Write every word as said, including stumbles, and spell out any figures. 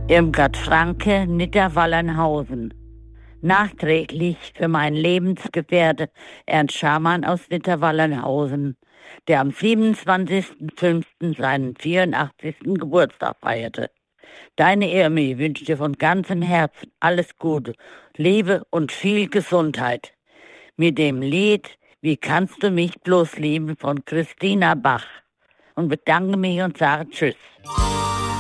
Irmgard Franke, Nidda-Wallernhausen. Nachträglich für meinen Lebensgefährte Ernst Schamann aus Nidda-Wallernhausen, der am siebenundzwanzigsten fünften seinen vierundachtzigsten Geburtstag feierte. Deine Irmi wünscht dir von ganzem Herzen alles Gute, Liebe und viel Gesundheit. Mit dem Lied Wie kannst du mich bloß lieben von Christina Bach. Und bedanke mich und sage Tschüss.